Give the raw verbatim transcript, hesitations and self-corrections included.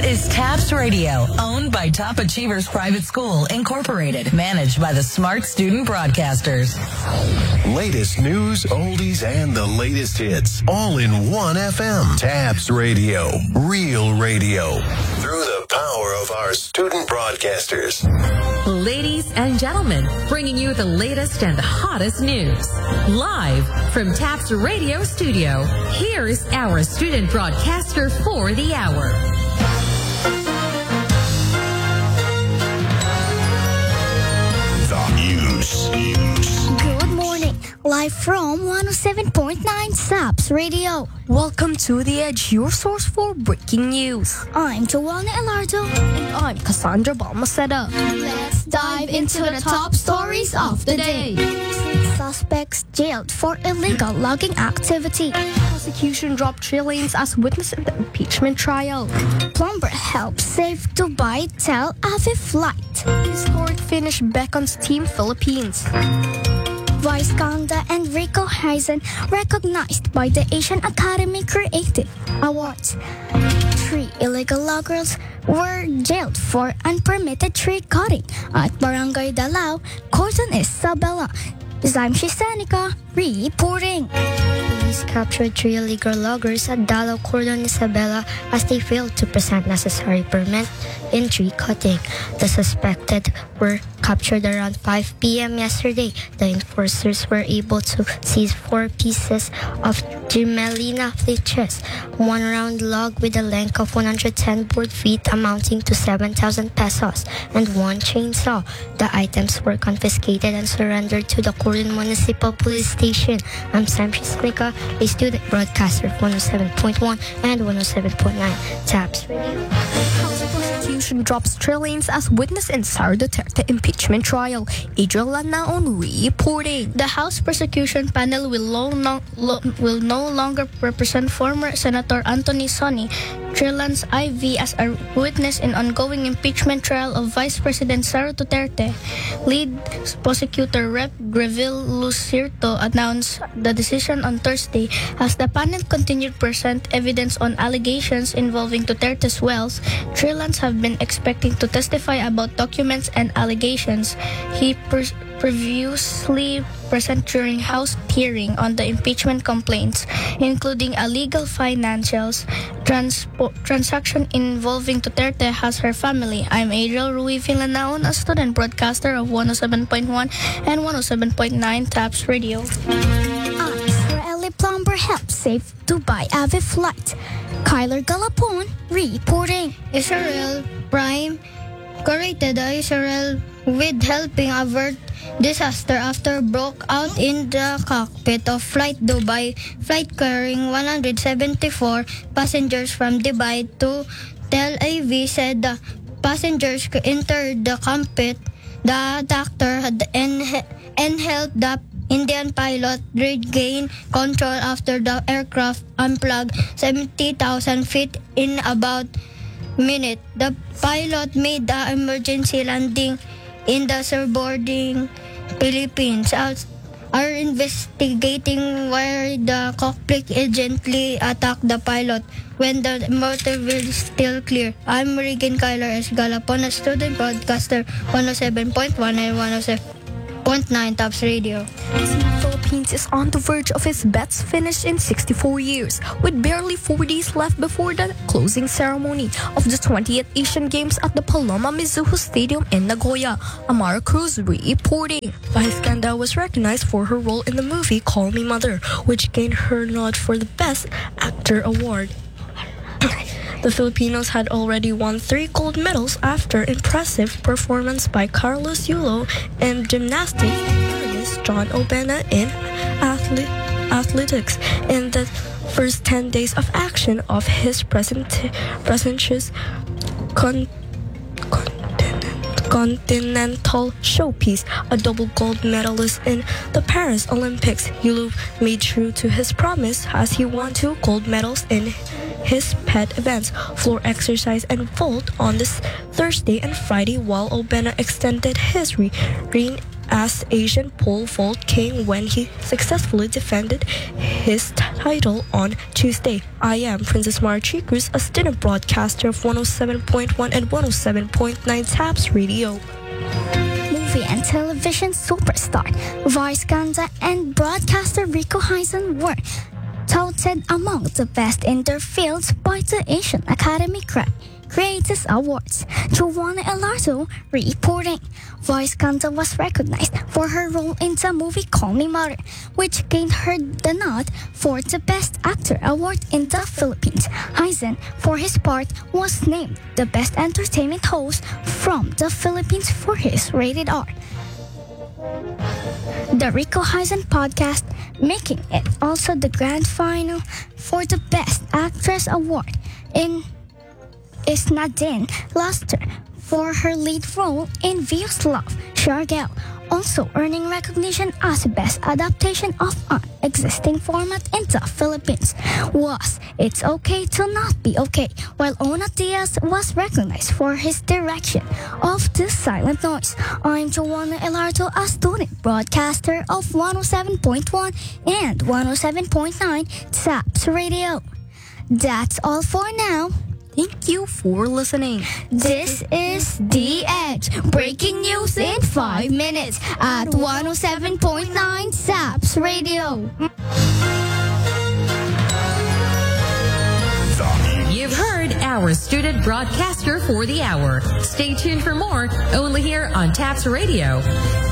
is TAPS Radio, owned by Top Achievers Private School, Incorporated, managed by the Smart Student Broadcasters. Latest news, oldies, and the latest hits, all in one F M. TAPS Radio, real radio, through the power of our student broadcasters. Ladies and gentlemen, bringing you the latest and the hottest news. Live from TAPS Radio Studio, here's our student broadcaster for the hour. The news. Good morning. Live from one oh seven point nine TAPS Radio. Welcome to The Edge, your source for breaking news. I'm Joanna Elardo. And I'm Cassandra Balmaceda. Let's dive into the top stories of the day. Suspects jailed for illegal logging activity. Prosecution dropped three lanes as witness in the impeachment trial. Plumber helps save Dubai Tel Aviv flight. Historic finish beckons Team Philippines. Vice Ganda and Rico Heisen recognized by the Asian Academy Creative Awards. Three illegal loggers were jailed for unpermitted tree cutting at Barangay Dalao, Cordon Isabela. Zaimshi Seneca reporting. Police captured three illegal loggers at Dalao, Cordon Isabela as they failed to present necessary permit in tree cutting. The suspected were captured around five p.m. yesterday. The enforcers were able to seize four pieces of Gimelina flechas, one round log with a length of one hundred ten board feet amounting to seven thousand pesos, and one chainsaw. The items were confiscated and surrendered to the Cordon Municipal Police Station. I'm Sam Shisnika, a student broadcaster of one oh seven point one and one oh seven point nine TAPS Radio. Prosecution drops three lanes as witness in Sara Duterte impeachment trial. Adriel Lanaon reporting. The House prosecution panel will, lo- no, lo- will no longer represent former Senator Anthony Sonny Trillan's I V as a witness in ongoing impeachment trial of Vice President Sara Duterte. Lead prosecutor Rep Greville Lucierto announced the decision on Thursday as the panel continued to present evidence on allegations involving Duterte's wealth. Trillans have been expecting to testify about documents and allegations he pre- previously present during House hearing on the impeachment complaints, including illegal financials transpo- transaction involving Duterte has her family. I'm Adriel Rui Villanaon, a student broadcaster of one oh seven point one and one oh seven point nine TAPS Radio. An Israeli plumber helps save Dubai Aviv flight. Kyler Galapon reporting. Israel Prime corrected Israel with helping avert disaster after broke out in the cockpit of Flight Dubai, flight carrying one hundred seventy-four passengers from Dubai to Tel Aviv, said the passengers entered the cockpit. The doctor had and, and helped the Indian pilot regain control after the aircraft unplugged seventy thousand feet in about a minute. The pilot made the emergency landing in the surrounding Philippines. Are investigating where the cockpit agently attacked the pilot when the motive is still clear. I'm Regan Kyler S. Galapon, a student broadcaster, one oh seven point one and one oh seven point nine TAPS Radio. Philippines is on the verge of its best finish in sixty-four years, with barely four days left before the closing ceremony of the twentieth Asian Games at the Paloma Mizuho Stadium in Nagoya. Amara Cruz reporting. Vice Ganda was recognized for her role in the movie Call Me Mother, which gained her nod for the Best Actor award. The Filipinos had already won three gold medals after impressive performance by Carlos Yulo in gymnastics and artist John Obena in athle- athletics in the first ten days of action of his present- prestigious con- continent- continental showpiece. A double gold medalist in the Paris Olympics, Yulo made true to his promise as he won two gold medals in his pet events, floor exercise and vault, on this Thursday and Friday, while Obena extended his re- reign as Asian pole vault king when he successfully defended his title on Tuesday. I am Princess Marchi Cruz, a student broadcaster of one oh seven point one and one oh seven point nine Taps Radio. Movie and television superstar Vice Ganda and broadcaster Rico Hyson were touted among the best in their fields by the Asian Academy Cre- Creators Awards. Joanna Elardo reporting. Vice Ganda was recognized for her role in the movie Call Me Mother, which gained her the nod for the Best Actor award in the Philippines. Hyzen, for his part, was named the Best Entertainment Host from the Philippines for his Rated R. The Rico Hyzen podcast, making it also the grand final for the Best Actress award in is Nadine Luster for her lead role in Vio's Love, Shargel, also earning recognition as best adaptation of an existing format in the Philippines, was It's Okay to Not Be Okay, while Ona Diaz was recognized for his direction of The Silent Noise. I'm Joanna Elardo, a student broadcaster of one oh seven point one and one oh seven point nine Taps Radio. That's all for now. Thank you for listening. This is The Edge, breaking news in five minutes at one oh seven point nine Taps Radio. You've heard our student broadcaster for the hour. Stay tuned for more, only here on Taps Radio.